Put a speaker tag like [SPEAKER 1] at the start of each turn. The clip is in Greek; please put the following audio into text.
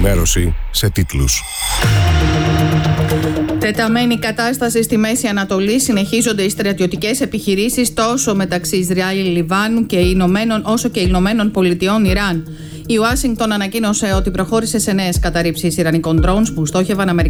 [SPEAKER 1] ενημέρωση σε τίτλους.
[SPEAKER 2] Τεταμένη κατάσταση στη Μέση Ανατολή, συνεχίζονται οι στρατιωτικές επιχειρήσεις τόσο μεταξύ Ισραήλ, Λιβάνου και όσο και Ηνωμένων Πολιτειών, Ιράν. Η Ουάσιγκτον ανακοίνωσε ότι προχώρησε σε νέες καταρρήψεις ιρανικών drones που στόχευαν